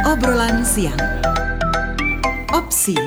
Obrolan siang. Opsi.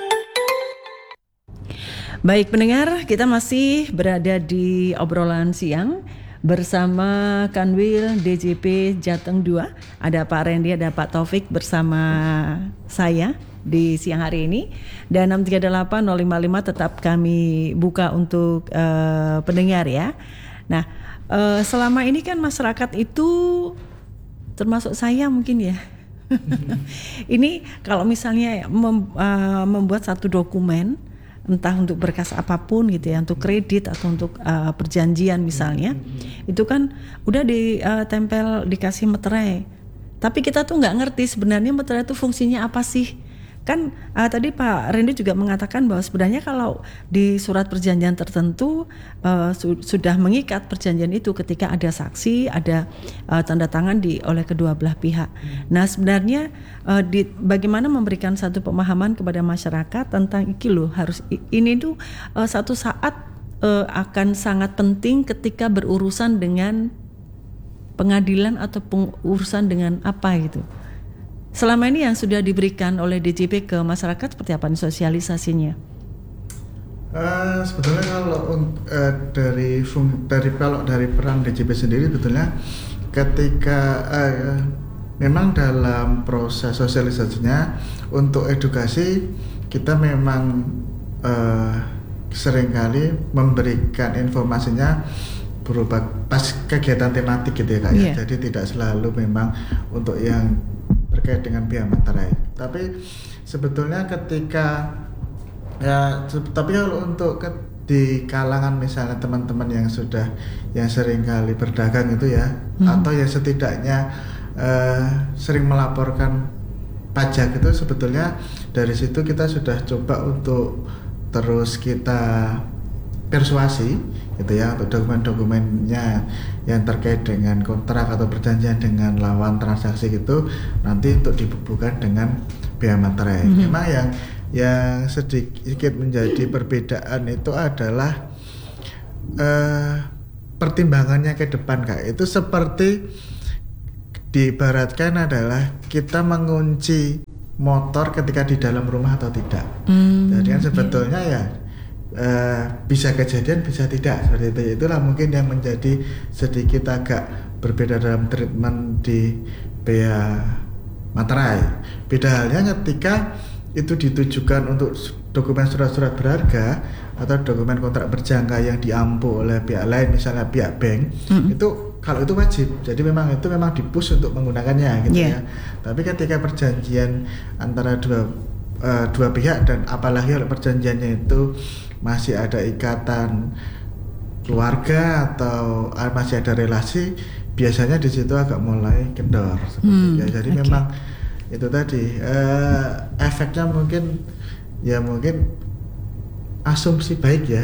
Baik pendengar, kita masih berada di obrolan siang bersama Kanwil DJP Jateng 2. Ada Pak Randy, ada Pak Taufik bersama saya di siang hari ini. Dan 638-055 tetap kami buka untuk pendengar ya. Nah, selama ini kan masyarakat itu termasuk saya mungkin ya. Ini kalau misalnya membuat satu dokumen, entah untuk berkas apapun gitu ya, untuk kredit atau untuk perjanjian misalnya, itu kan udah ditempel, dikasih meterai. Tapi kita tuh nggak ngerti sebenarnya meterai itu fungsinya apa sih? Kan tadi Pak Randy juga mengatakan bahwa sebenarnya kalau di surat perjanjian tertentu sudah mengikat perjanjian itu ketika ada saksi, ada tanda tangan oleh kedua belah pihak. Nah sebenarnya bagaimana memberikan satu pemahaman kepada masyarakat tentang ini tuh satu saat akan sangat penting ketika berurusan dengan pengadilan atau urusan dengan apa gitu. Selama ini yang sudah diberikan oleh DJP ke masyarakat seperti apa nih sosialisasinya? Sebetulnya kalau dari peran DJP sendiri, sebetulnya ketika memang dalam proses sosialisasinya untuk edukasi kita memang seringkali memberikan informasinya berupa pas kegiatan tematik gitu ya Kak. Yeah. Jadi tidak selalu memang untuk yang terkait dengan biaya materai. Tapi sebetulnya tapi kalau untuk di kalangan misalnya teman-teman yang sering kali berdagang itu ya, atau yang setidaknya sering melaporkan pajak itu, sebetulnya dari situ kita sudah coba untuk terus kita persuasi gitu ya, untuk dokumen-dokumennya yang terkait dengan kontrak atau perjanjian dengan lawan transaksi gitu nanti untuk dibubuhkan dengan biaya materai. Memang yang sedikit menjadi perbedaan itu adalah pertimbangannya ke depan Kak. Itu seperti diibaratkan adalah kita mengunci motor ketika di dalam rumah atau tidak. Jadi kan sebetulnya ya bisa kejadian bisa tidak seperti itu. Itulah mungkin yang menjadi sedikit agak berbeda dalam treatment di bea materai. Beda halnya ketika itu ditujukan untuk dokumen surat-surat berharga atau dokumen kontrak berjangka yang diampu oleh pihak lain, misalnya pihak bank, itu kalau itu wajib. Jadi memang di-push untuk menggunakannya gitu ya. Tapi ketika perjanjian antara dua pihak dan apalagi kalau perjanjiannya itu masih ada ikatan keluarga atau masih ada relasi, biasanya di situ agak mulai kendor seperti ya. Jadi memang itu tadi efeknya mungkin asumsi baik ya.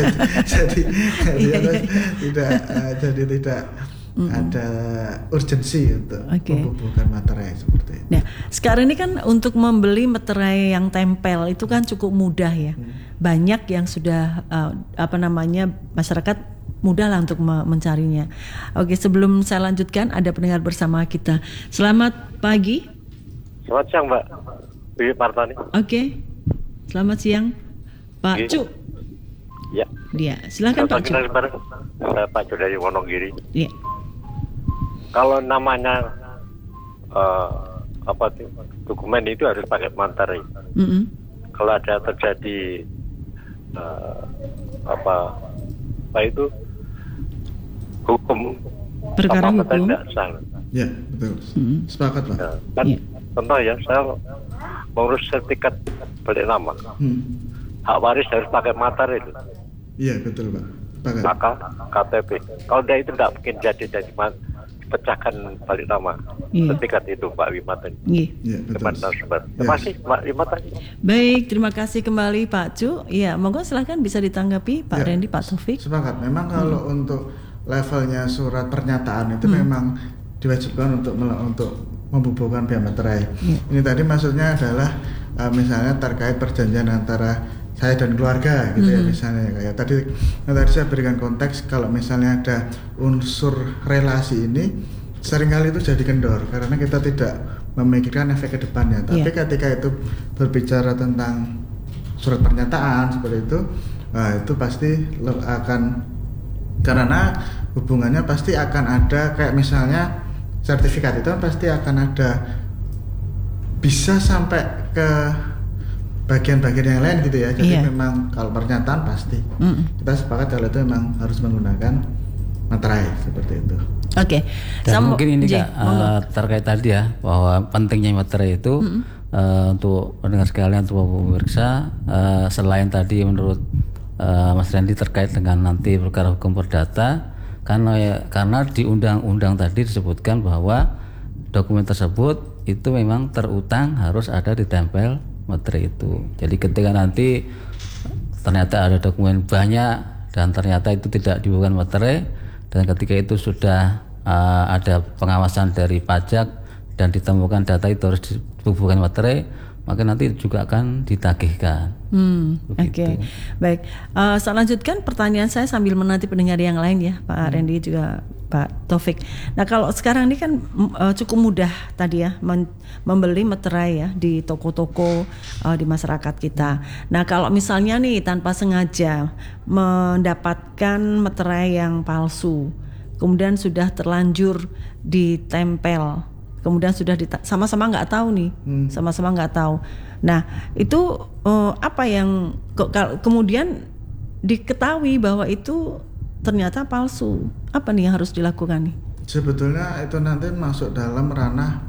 jadi tidak ada urgensi untuk membubuhkan materai seperti itu. Nah, sekarang ini kan untuk membeli materai yang tempel itu kan cukup mudah ya. Banyak yang sudah masyarakat mudah lah untuk mencarinya. Oke, sebelum saya lanjutkan ada pendengar bersama kita. Selamat pagi. Selamat siang Mbak Bibi Partani. Oke. Selamat siang Pak Cu. Ya. Dia, silakan Pak Cu. Saya Pak Cu dari Wonogiri. Iya. Kalau namanya dokumen itu harus pakai materai. Kalau ada terjadi itu hukum perkara hukum tidak sah. Ya betul. Sepakat Pak. Kan contoh ya, saya mengurus sertifikat balik nama. Hak waris harus pakai materai itu. Iya betul Pak. Sepakat. Maka KTP. Kalau dia itu tidak mungkin jadi pecahkan balik nama sertifikat itu Pak Wimatani. Iya betul. Terima kasih Pak Wimatani. Baik, terima kasih kembali Pak Cu. Iya, monggo silakan bisa ditanggapi Pak Randy, Pak Taufik. Sepakat. Memang kalau untuk levelnya surat pernyataan itu memang diwajibkan untuk membubuhkan biaya materai. Ini tadi maksudnya adalah misalnya terkait perjanjian antara saya dan keluarga gitu ya, misalnya kayak tadi saya berikan konteks kalau misalnya ada unsur relasi ini seringkali itu jadi kendor karena kita tidak memikirkan efek ke depannya. Tapi ketika itu berbicara tentang surat pernyataan seperti itu, itu pasti akan, karena hubungannya pasti akan ada kayak misalnya sertifikat itu pasti akan ada bisa sampai ke bagian-bagian yang lain gitu ya. Jadi memang kalau pernyataan pasti kita sepakat kalau itu memang harus menggunakan materai seperti itu. Oke. Dan mungkin ini Kak, terkait tadi ya bahwa pentingnya materai itu untuk pendengar sekalian, untuk pemirsa, selain tadi menurut Mas Randy terkait dengan nanti perkara hukum perdata, karena di undang-undang tadi disebutkan bahwa dokumen tersebut itu memang terutang harus ada ditempel materai itu. Jadi ketika nanti ternyata ada dokumen banyak dan ternyata itu tidak dibubuhkan materai, dan ketika itu sudah ada pengawasan dari pajak dan ditemukan data itu harus dibubuhkan materai, maka nanti juga akan ditagihkan. Oke. Baik. Saya lanjutkan pertanyaan saya sambil menanti pendengar yang lain ya, Pak Randy juga Pak Taufik. Nah, kalau sekarang ini kan cukup mudah tadi ya membeli materai ya di toko-toko di masyarakat kita. Nah, kalau misalnya nih tanpa sengaja mendapatkan materai yang palsu, kemudian sudah terlanjur ditempel, kemudian sudah sama-sama nggak tahu nih, sama-sama nggak tahu. Nah, itu apa yang kemudian diketahui bahwa itu ternyata palsu, apa nih yang harus dilakukan nih? Sebetulnya itu nanti masuk dalam ranah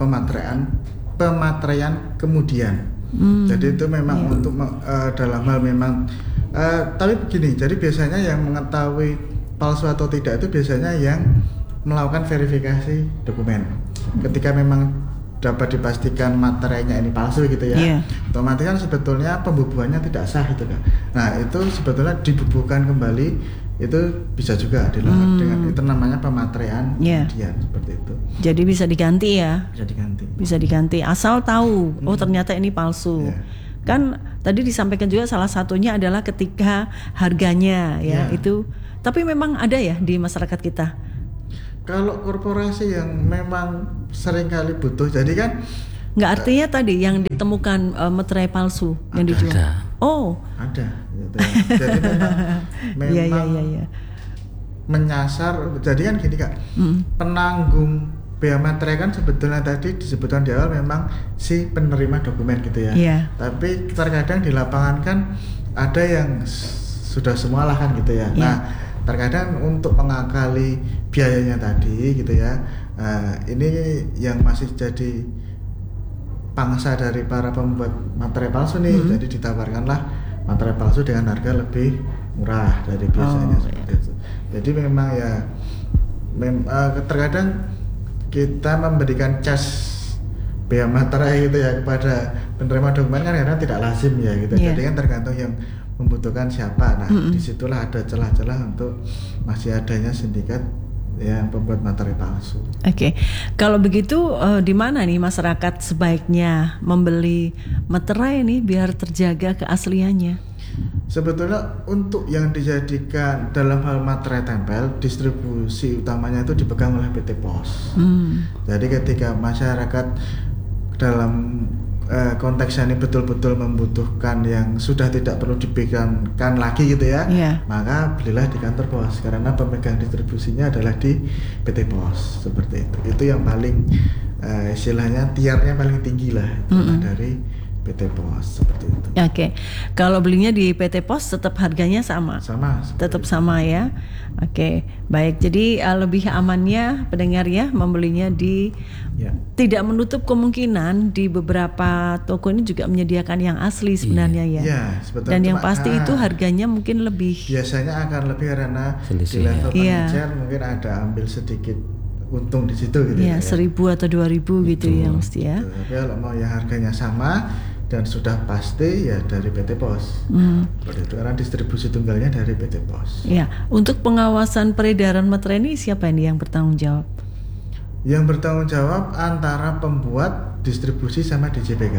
pematreian kemudian. Jadi itu memang untuk dalam hal memang tapi begini, jadi biasanya yang mengetahui palsu atau tidak itu biasanya yang melakukan verifikasi dokumen. Ketika memang dapat dipastikan materainya ini palsu gitu ya, otomatis kan sebetulnya pembubuhannya tidak sah itu kan. Nah, itu sebetulnya dibubuhkan kembali itu bisa juga dilakukan dengan itu namanya pematreian kemudian seperti itu. Jadi bisa diganti ya? Bisa diganti asal tahu oh ternyata ini palsu. Kan tadi disampaikan juga salah satunya adalah ketika harganya itu. Tapi memang ada ya di masyarakat kita. Kalau korporasi yang memang seringkali butuh, jadi kan nggak artinya tadi yang ditemukan materai palsu yang dijual. Ada. Gitu ya. Jadi memang menyasar. Jadi kan gini Kak, penanggung bea materai kan sebetulnya tadi disebutkan di awal memang si penerima dokumen gitu ya. Tapi terkadang di lapangan kan ada yang sudah semua lah kan gitu ya. Nah, terkadang untuk mengakali biayanya tadi gitu ya, ini yang masih jadi pangsa dari para pembuat materai palsu nih. Jadi ditawarkanlah materai palsu dengan harga lebih murah dari biasanya seperti itu. Jadi memang ya terkadang kita memberikan cas bea materai gitu ya kepada penerima dokumen kan kadang tidak lazim ya gitu. Jadi kan tergantung yang membutuhkan siapa. Nah, disitulah ada celah-celah untuk masih adanya sindikat yang pembuat materai palsu. Oke. Kalau begitu di mana nih masyarakat sebaiknya membeli materai ini biar terjaga keasliannya? Sebetulnya untuk yang dijadikan dalam hal materai tempel, distribusi utamanya itu dipegang oleh PT POS. Jadi ketika masyarakat dalam konteksnya ini betul-betul membutuhkan yang sudah tidak perlu dipegangkan lagi gitu ya, maka belilah di kantor POS karena pemegang distribusinya adalah di PT POS seperti itu. Itu yang paling istilahnya tiarnya paling tinggi lah dari PT POS seperti itu. Oke. Kalau belinya di PT POS tetap harganya sama. Tetap sama ya. Oke, baik. Jadi lebih amannya pendengar ya membelinya di tidak menutup kemungkinan di beberapa toko ini juga menyediakan yang asli sebenarnya ya. Dan yang pasti itu harganya mungkin lebih. Biasanya akan lebih karena di level pengecer mungkin ada ambil sedikit untung di situ gitu ya. 1.000 atau 2.000 gitu ya mesti ya. Tapi kalau mau yang harganya sama dan sudah pasti ya dari PT POS. Seperti itu karena distribusi tunggalnya dari PT POS. Ya, untuk pengawasan peredaran materai ini siapa ini yang bertanggung jawab? Yang bertanggung jawab antara pembuat, distribusi sama DJPK.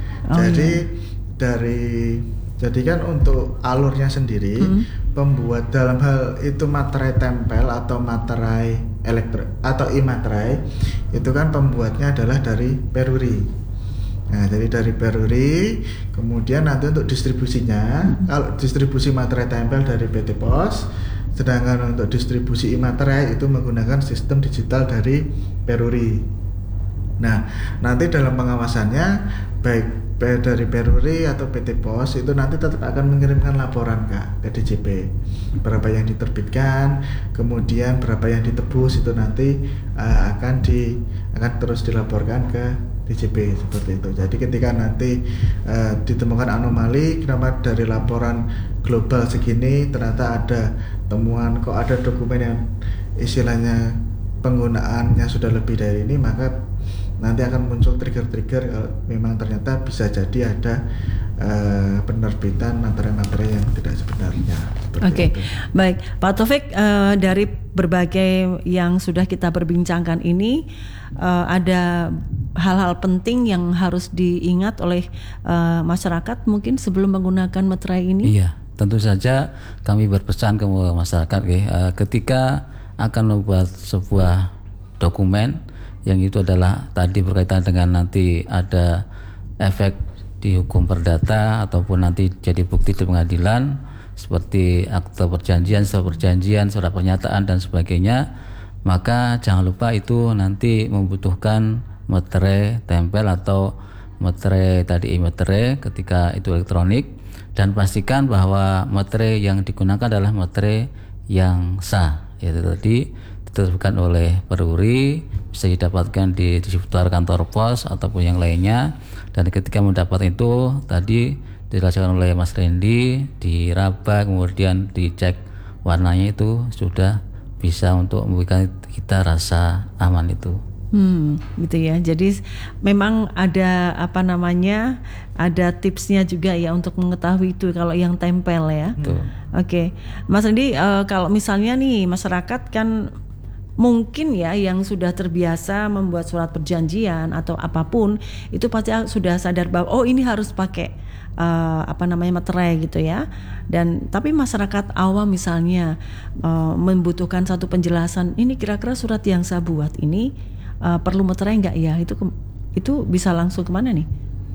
Jadi kan untuk alurnya sendiri pembuat dalam hal itu materai tempel atau materai elektro atau e-materai itu kan pembuatnya adalah dari Peruri. Nah, jadi dari Peruri, kemudian nanti untuk distribusinya, kalau distribusi materai tempel dari PT POS, sedangkan untuk distribusi materai itu menggunakan sistem digital dari Peruri. Nah, nanti dalam pengawasannya, baik dari Peruri atau PT POS itu nanti tetap akan mengirimkan laporan ke DJP. Berapa yang diterbitkan, kemudian berapa yang ditebus itu nanti akan terus dilaporkan ke DJP seperti itu. Jadi ketika nanti ditemukan anomali, kenapa dari laporan global segini ternyata ada temuan kok ada dokumen yang istilahnya penggunaannya sudah lebih dari ini, maka nanti akan muncul trigger-trigger kalau memang ternyata bisa jadi ada penerbitan materai-materai yang tidak sebenarnya. Oke, baik Pak Taufik, dari berbagai yang sudah kita perbincangkan ini ada hal-hal penting yang harus diingat oleh masyarakat mungkin sebelum menggunakan materai ini? Iya, tentu saja kami berpesan ke masyarakat ketika akan membuat sebuah dokumen yang itu adalah tadi berkaitan dengan nanti ada efek di hukum perdata ataupun nanti jadi bukti di pengadilan seperti akte perjanjian, surat pernyataan dan sebagainya, maka jangan lupa itu nanti membutuhkan materai tempel atau materai tadi e-materai ketika itu elektronik, dan pastikan bahwa materai yang digunakan adalah materai yang sah, yaitu tadi diterbitkan oleh Peruri, bisa didapatkan di distributor kantor pos ataupun yang lainnya. Dan ketika mendapat itu tadi dijelaskan oleh Mas Randy, diraba kemudian dicek warnanya itu sudah bisa untuk memberikan kita rasa aman itu. Gitu ya. Jadi memang ada ada tipsnya juga ya untuk mengetahui itu kalau yang tempel ya. Oke. Mas Randy, kalau misalnya nih masyarakat kan mungkin ya yang sudah terbiasa membuat surat perjanjian atau apapun itu pasti sudah sadar bahwa ini harus pakai materai gitu ya. Dan tapi masyarakat awam misalnya membutuhkan satu penjelasan, ini kira-kira surat yang saya buat ini perlu materai nggak ya? Itu bisa langsung kemana nih?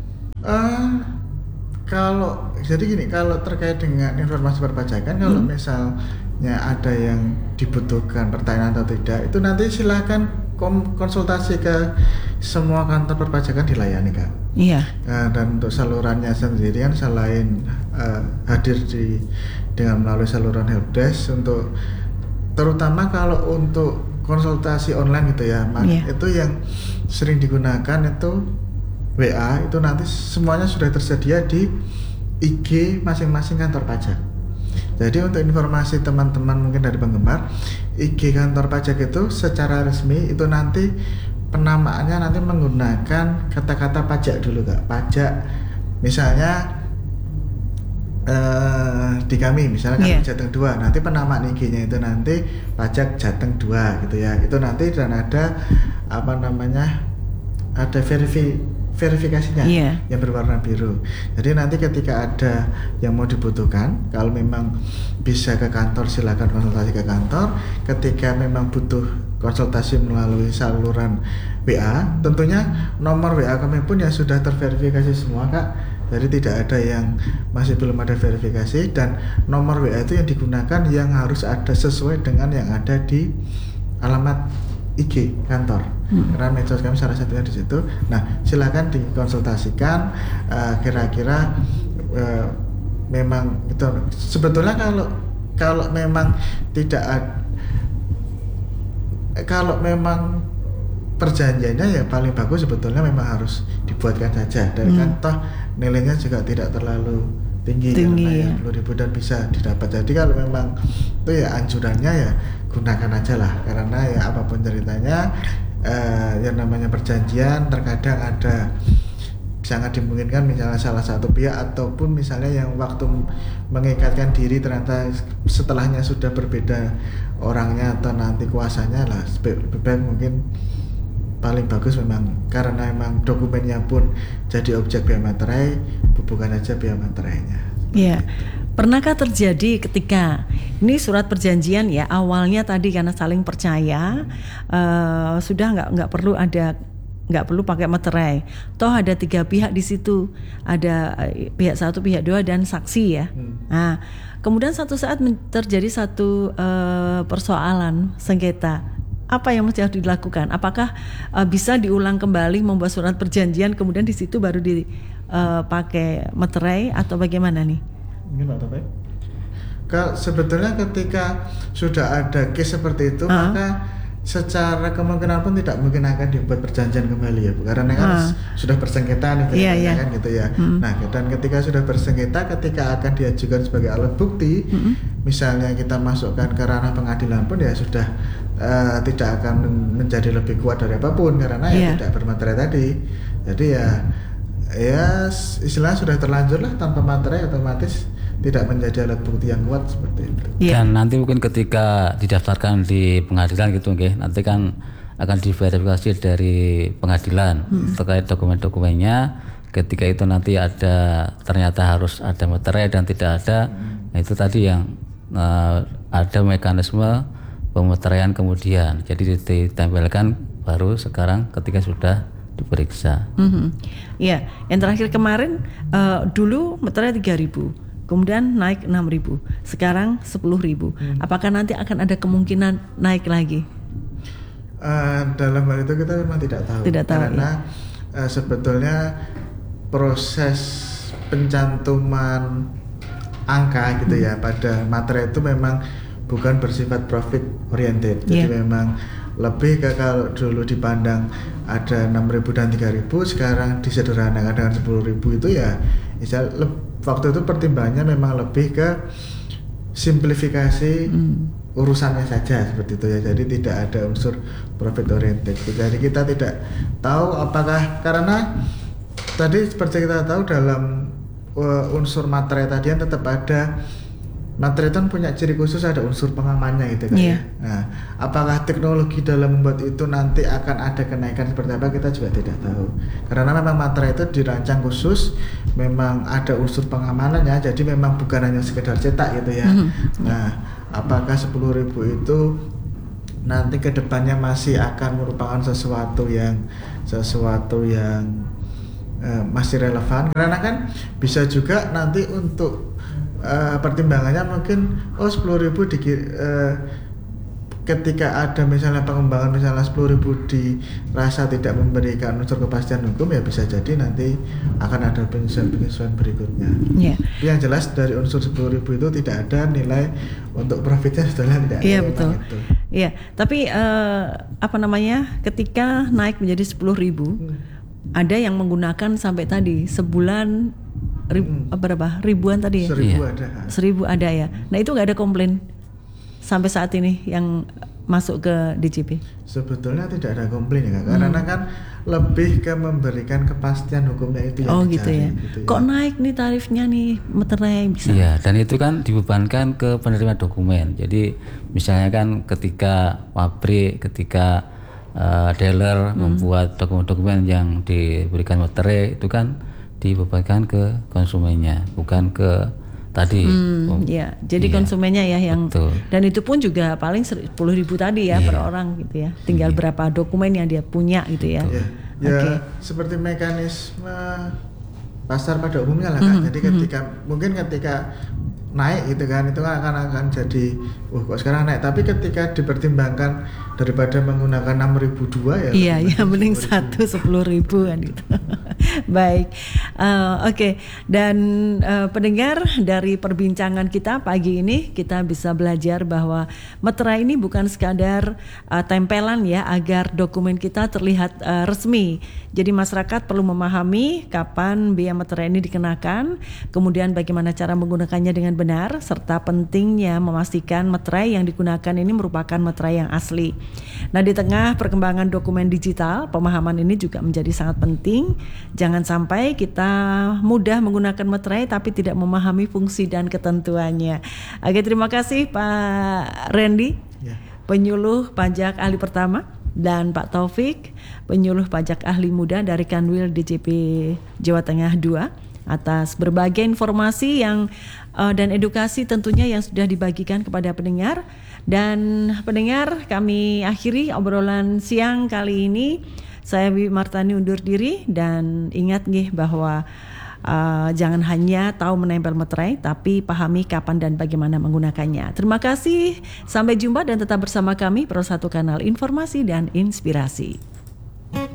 Kalau jadi gini, kalau terkait dengan informasi perpajakan, kalau misalnya ada yang dibutuhkan pertanyaan atau tidak, itu nanti silakan konsultasi ke semua kantor perpajakan dilayani, Kak. Iya. Dan untuk salurannya sendiri kan selain hadir dengan melalui saluran helpdesk, untuk terutama kalau untuk konsultasi online gitu ya, itu yang sering digunakan itu WA, itu nanti semuanya sudah tersedia di IG masing-masing kantor pajak. Jadi untuk informasi teman-teman mungkin dari penggemar, IG kantor pajak itu secara resmi itu nanti penamaannya nanti menggunakan kata-kata pajak dulu, Kak. Pajak misalnya di kami misalnya kami Jateng 2, nanti penamaan IG-nya itu nanti pajak Jateng 2 gitu ya. Itu nanti dan ada ada verifikasinya yang berwarna biru. Jadi nanti ketika ada yang mau dibutuhkan, kalau memang bisa ke kantor silakan konsultasi ke kantor. Ketika memang butuh konsultasi melalui saluran WA, tentunya nomor WA kami pun yang sudah terverifikasi semua, Kak. Jadi tidak ada yang masih belum ada verifikasi, dan nomor WA itu yang digunakan yang harus ada sesuai dengan yang ada di alamat IG kantor. Karena medsos kami salah satunya di situ. Nah, silakan dikonsultasikan kira-kira memang itu sebetulnya kalau memang kalau memang perjanjiannya ya paling bagus sebetulnya memang harus dibuatkan saja, dan kan toh nilainya juga tidak terlalu tinggi karena 10.000 dan bisa didapat. Jadi kalau memang itu ya anjurannya ya gunakan aja lah, karena ya apapun ceritanya yang namanya perjanjian terkadang ada sangat dimungkinkan misalnya salah satu pihak ataupun misalnya yang waktu mengikatkan diri ternyata setelahnya sudah berbeda orangnya atau nanti kuasanya lah, lebih baik mungkin paling bagus memang karena memang dokumennya pun jadi objek biaya materai, bukan aja biaya materainya. Iya. Pernahkah terjadi ketika ini surat perjanjian ya awalnya tadi karena saling percaya sudah nggak perlu pakai materai. Toh ada 3 pihak di situ, ada pihak 1, pihak 2 dan saksi ya. Nah, kemudian satu saat terjadi satu persoalan sengketa. Apa yang mesti harus dilakukan? Apakah bisa diulang kembali membuat surat perjanjian kemudian di situ baru dipakai materai atau bagaimana nih? Mungkin Pak Taufik. Sebetulnya ketika sudah ada case seperti itu, maka secara kemungkinan pun tidak mungkin akan dibuat perjanjian kembali ya, karena kan sudah bersengketa nih, kan gitu ya. Nah, dan ketika sudah bersengketa, ketika akan diajukan sebagai alat bukti, misalnya kita masukkan ke ranah pengadilan pun ya sudah tidak akan menjadi lebih kuat dari apapun karena ya tidak bermaterai tadi. Jadi ya istilahnya sudah terlanjur lah, tanpa materai otomatis tidak menjadi alat bukti yang kuat seperti itu. Dan nanti mungkin ketika didaftarkan di pengadilan gitu, nanti kan akan diverifikasi dari pengadilan terkait dokumen-dokumennya. Ketika itu nanti ternyata harus ada materai dan tidak ada, nah itu tadi yang ada mekanisme pemeteraian kemudian. Jadi ditempelkan baru sekarang ketika sudah diperiksa. Iya, yang terakhir kemarin dulu materai 3.000. Kemudian naik 6.000, sekarang 10.000. Apakah nanti akan ada kemungkinan naik lagi? Dalam hal itu kita memang tidak tahu. Karena sebetulnya proses pencantuman angka gitu ya pada materai itu memang bukan bersifat profit oriented. Jadi memang lebih ke kalau dulu dipandang ada 6.000 dan 3.000, sekarang disederhanakan dengan 10.000 itu ya waktu itu pertimbangannya memang lebih ke simplifikasi urusannya saja seperti itu ya. Jadi tidak ada unsur profit oriented. Jadi kita tidak tahu apakah, karena tadi seperti kita tahu dalam unsur materai tadi yang tetap ada, materai itu punya ciri khusus, ada unsur pengamannya gitu kan. Nah, apakah teknologi dalam membuat itu nanti akan ada kenaikan seperti apa, kita juga tidak tahu. Karena memang materai itu dirancang khusus, memang ada unsur pengamanannya, jadi memang bukan hanya sekedar cetak gitu ya. Nah, apakah 10.000 itu nanti ke depannya masih akan merupakan sesuatu yang masih relevan, karena kan bisa juga nanti untuk pertimbangannya mungkin 10.000 ketika ada misalnya pengembangan misalnya 10.000 dirasa tidak memberikan unsur kepastian hukum, ya bisa jadi nanti akan ada penyesuaian berikutnya. Yang jelas dari unsur 10.000 itu tidak ada nilai untuk profitnya, sebetulnya tidak ada. Iya betul. Iya, tapi ketika naik menjadi 10.000, ada yang menggunakan sampai tadi sebulan ribuan tadi ya? 1.000 ada ya. Nah itu nggak ada komplain sampai saat ini yang masuk ke DJP? Sebetulnya tidak ada komplain ya, karena kan lebih ke memberikan kepastian hukumnya itu yang dicari. Gitu ya. Kok naik nih tarifnya nih materai bisa? Iya, dan itu kan dibebankan ke penerima dokumen. Jadi misalnya kan ketika pabrik, ketika dealer membuat dokumen-dokumen yang diberikan materai, itu kan dibebankan ke konsumennya, bukan ke tadi. Jadi konsumennya ya yang betul. Dan itu pun juga paling 10.000 tadi ya per orang gitu ya. Tinggal berapa dokumen yang dia punya gitu ya. Seperti mekanisme pasar pada umumnya lah kan. Jadi ketika naik gitu kan, itu kan akan jadi kok sekarang naik, tapi ketika dipertimbangkan daripada menggunakan 6.002 ya mending 10.000 kan gitu. Baik, oke. Dan pendengar, dari perbincangan kita pagi ini kita bisa belajar bahwa materai ini bukan sekadar tempelan ya agar dokumen kita terlihat resmi. Jadi masyarakat perlu memahami kapan biaya materai ini dikenakan, kemudian bagaimana cara menggunakannya dengan benar, serta pentingnya memastikan materai yang digunakan ini merupakan materai yang asli. Nah, di tengah perkembangan dokumen digital, pemahaman ini juga menjadi sangat penting. Jangan sampai kita mudah menggunakan materai tapi tidak memahami fungsi dan ketentuannya. Oke, terima kasih Pak Randy, penyuluh pajak ahli pertama, dan Pak Taufik, penyuluh pajak ahli muda dari Kanwil DJP Jawa Tengah 2. atas berbagai informasi yang dan edukasi tentunya yang sudah dibagikan kepada pendengar. Dan pendengar, kami akhiri obrolan siang kali ini. Saya Wiwi Martani undur diri, dan ingat nggih bahwa jangan hanya tahu menempel meterai, tapi pahami kapan dan bagaimana menggunakannya. Terima kasih, sampai jumpa dan tetap bersama kami Pro 1 Kanal Informasi dan Inspirasi.